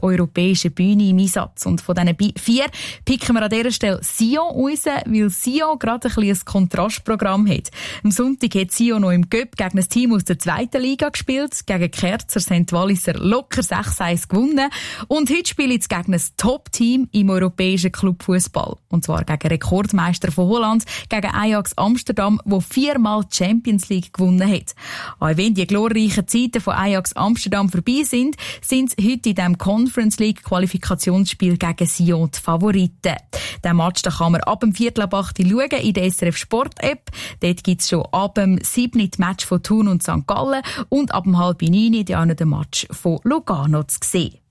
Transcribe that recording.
europäischen Bühne im Einsatz. Und von diesen 4 picken wir an dieser Stelle Sion raus, weil Sion gerade ein Kontrastprogramm hat. Am Sonntag hat Sion noch im Göpp gegen ein Team aus der 2. Liga gespielt. Gegen Kerzer St. Walliser locker 6-1 gewonnen. Und heute spielt es gegen ein Top-Team im europäischen Clubfußball. Und zwar gegen Rekordmeister von Holland, gegen Ajax Amsterdam, wo 4-mal die Champions League gewonnen hat. Auch wenn die glorreichen Zeiten von Ajax Amsterdam vorbei sind, sind heute in diesem Conference League Qualifikationsspiel gegen Sion die Favoriten. Den Match kann man ab dem 7:15 schauen in der SRF Sport App. Dort gibt es schon ab dem 7. das Match von Thun und St. Gallen und ab dem 8:30 auch noch den Match von Lugano zu sehen.